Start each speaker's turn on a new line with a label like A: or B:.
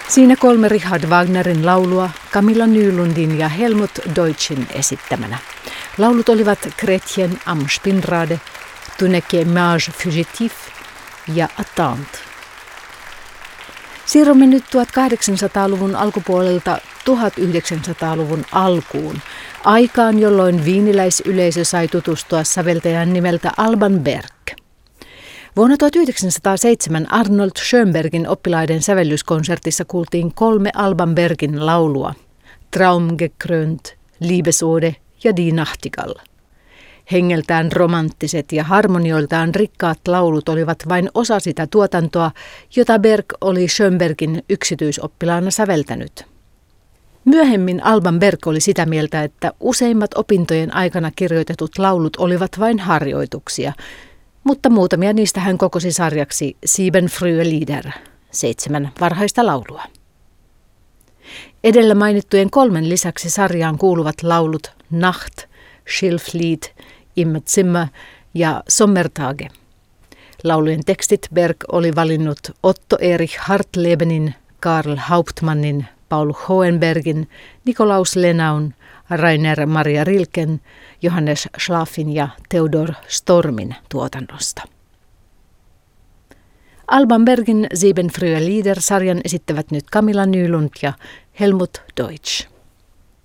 A: Siinä 3 Richard Wagnerin laulua Camilla Nylundin ja Helmut Deutschin esittämänä. Laulut olivat Chrétien am Spinnrade, Tu n'es que mage fugitif ja Attente. Siirrymme nyt 1800-luvun alkupuolelta 1900-luvun alkuun, aikaan jolloin viiniläisyleisö sai tutustua säveltäjän nimeltä Alban Berg. Vuonna 1907 Arnold Schönbergin oppilaiden sävellyskonsertissa kuultiin 3 Alban Bergin laulua, Traumgekrönt, Liebesode ja Die Nachtigall. Hengeltään romanttiset ja harmonioiltaan rikkaat laulut olivat vain osa sitä tuotantoa, jota Berg oli Schönbergin yksityisoppilaana säveltänyt. Myöhemmin Alban Berg oli sitä mieltä, että useimmat opintojen aikana kirjoitetut laulut olivat vain harjoituksia, mutta muutamia niistä hän kokosi sarjaksi 7 frühe Lieder, 7 varhaista laulua. Edellä mainittujen 3 lisäksi sarjaan kuuluvat laulut Nacht, Schilflied, Im Zimmer ja Sommertage. Laulujen tekstit Berg oli valinnut Otto Erich Hartlebenin, Karl Hauptmannin, Paul Hohenbergin, Nikolaus Lenaun, Rainer Maria Rilken, Johannes Schlafin ja Theodor Stormin tuotannosta. Alban Bergin 7 frühe Lieder -sarjan esittävät nyt Camilla Nylund ja Helmut Deutsch.